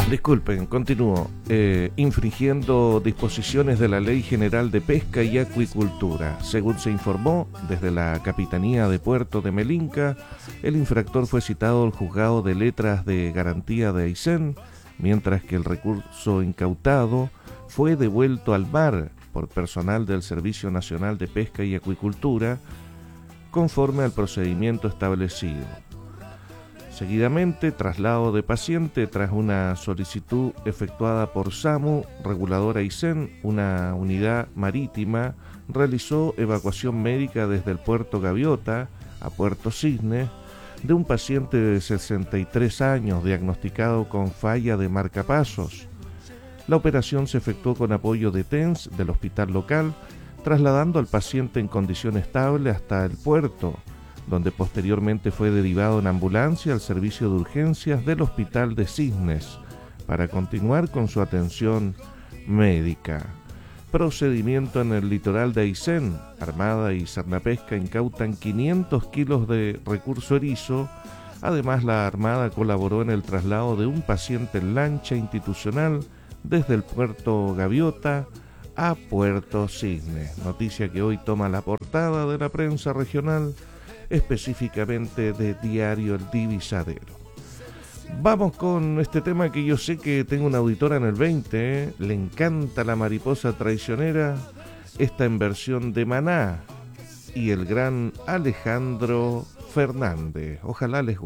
Disculpen, continúo. Infringiendo disposiciones de la Ley General de Pesca y Acuicultura. Según se informó desde la Capitanía de Puerto de Melinca, el infractor fue citado al Juzgado de Letras de Garantía de Aysén, mientras que el recurso incautado fue devuelto al mar por personal del Servicio Nacional de Pesca y Acuicultura, conforme al procedimiento establecido. Seguidamente, traslado de paciente tras una solicitud efectuada por SAMU, Reguladora Aysén, una unidad marítima, realizó evacuación médica desde el Puerto Gaviota a Puerto Cisne de un paciente de 63 años diagnosticado con falla de marcapasos. La operación se efectuó con apoyo de TENS del hospital local, trasladando al paciente en condición estable hasta el puerto, donde posteriormente fue derivado en ambulancia al servicio de urgencias del Hospital de Cisnes para continuar con su atención médica. Procedimiento en el litoral de Aysén. Armada y Cernapesca incautan 500 kilos de recurso erizo. Además, la Armada colaboró en el traslado de un paciente en lancha institucional desde el Puerto Gaviota a Puerto Cisnes. Noticia que hoy toma la portada de la prensa regional, específicamente de Diario El Divisadero. Vamos con este tema que yo sé que tengo una auditora en el 20, le encanta la mariposa traicionera, esta en versión de Maná y el gran Alejandro Fernández. Ojalá les guste.